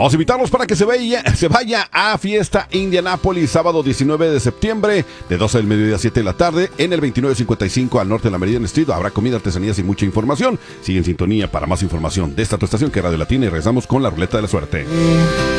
Vamos a invitarlos para que se vaya a Fiesta Indianápolis, sábado 19 de septiembre, de 12 del mediodía a 7 de la tarde, en el 2955 al norte de la Meridian Street. Habrá comida, artesanías y mucha información. Sigue en sintonía para más información de esta tu estación, que es Radio Latina, y regresamos con la ruleta de la suerte.